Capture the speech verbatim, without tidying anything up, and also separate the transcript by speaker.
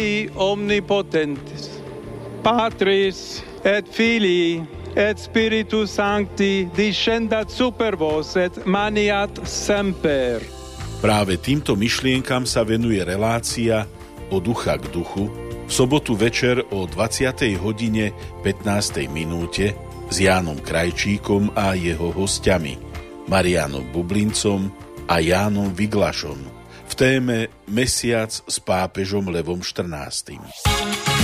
Speaker 1: omnipotentis, Patris et Filii et Spiritus Sancti discendat super vos et maniat semper.
Speaker 2: Práve týmto myšlienkam sa venuje relácia Od ducha k duchu v sobotu večer o dvadsiatej hodine pätnástej minúte s Jánom Krajčíkom a jeho hostiami Marianom Bublincom a Jánom Viglašom v téme Mesiac s pápežom Levom štrnástym.